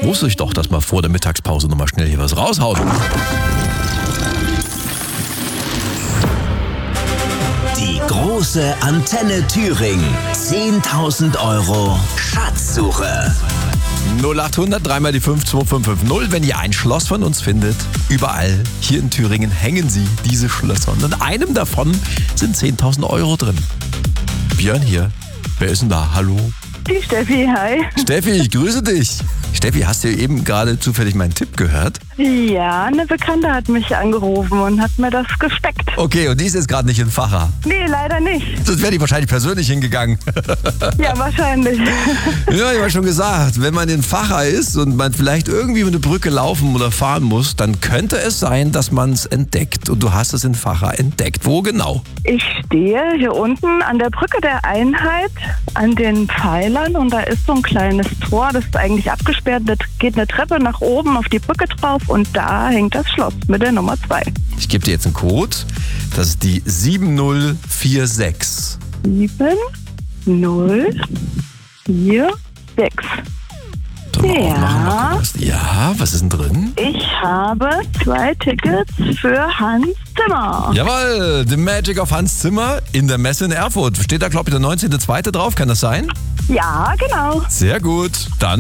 Wusste ich doch, dass wir vor der Mittagspause nochmal schnell hier was raushauen. Die große Antenne Thüringen. 10.000 Euro Schatzsuche. 0800 3 die 5 2550, wenn ihr ein Schloss von uns findet. Überall hier in Thüringen hängen sie, diese Schlösser. Und in einem davon sind 10.000 Euro drin. Björn hier. Wer ist denn da? Hallo? Die Steffi, hi. Steffi, ich grüße dich. Steffi, hast du eben gerade zufällig meinen Tipp gehört? Ja, eine Bekannte hat mich angerufen und hat mir das gespeckt. Okay, und die ist jetzt gerade nicht in Facher. Nee, leider nicht. Sonst wäre die wahrscheinlich persönlich hingegangen. Ja, wahrscheinlich. Ja, ich habe schon gesagt, wenn man in Facher ist und man vielleicht irgendwie über eine Brücke laufen oder fahren muss, dann könnte es sein, dass man es entdeckt. Und du hast es in Facher entdeckt. Wo genau? Ich stehe hier unten an der Brücke der Einheit, an den Pfeilern, und da ist so ein kleines Tor, das ist eigentlich abgesperrt. Da geht eine Treppe nach oben auf die Brücke drauf und da hängt das Schloss mit der Nummer 2. Ich gebe dir jetzt einen Code. Das ist die 7046. 7046. Ja. Ja, was ist denn drin? Ich habe 2 Tickets für Hans Zimmer. Jawohl, The Magic of Hans Zimmer in der Messe in Erfurt. Steht da, glaube ich, der 19.02. drauf, kann das sein? Ja, genau. Sehr gut, dann